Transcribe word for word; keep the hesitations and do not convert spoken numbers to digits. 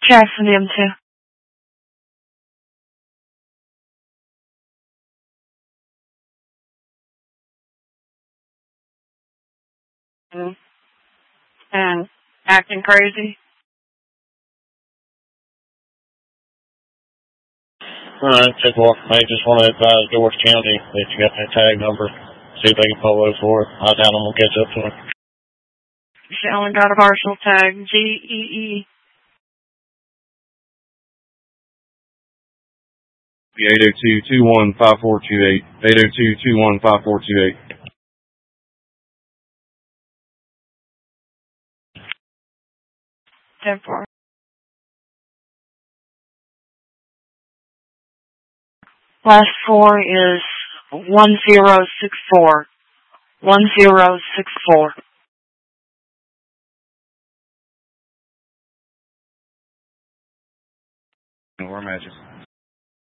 Jackson M two. Mm. And acting crazy. Alright, check walk. I just want to advise George County that you got that tag number. See if they can follow for it. I doubt I'm going to catch up to him. She only got a partial tag. G E E. eight oh two, two one five four two eight. eight oh two, two one five four two eight. ten four. Last four is one zero six four. one zero six four. No more matches.